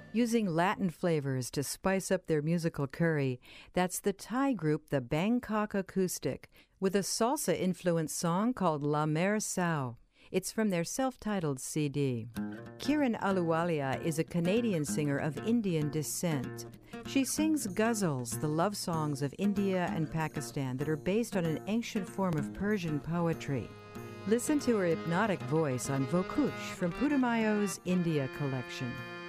Using Latin flavors to spice up their musical curry, that's the Thai group the Bangkok Acoustic, with a salsa-influenced song called La Mer Sao. It's from their self-titled CD. Kiran Ahluwalia is a Canadian singer of Indian descent. She sings ghazals, the love songs of India and Pakistan that are based on an ancient form of Persian poetry. Listen to her hypnotic voice on Vokush from Putumayo's India collection.